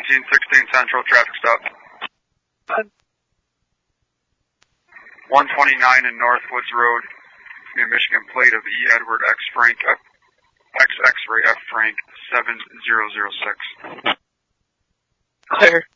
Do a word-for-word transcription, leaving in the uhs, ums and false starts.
seventeen sixteen Central, traffic stop. one twenty-nine in Northwoods Road, New Michigan plate of E. Edward X. Frank, F, X X-ray F. Frank, seven zero zero six. Clear.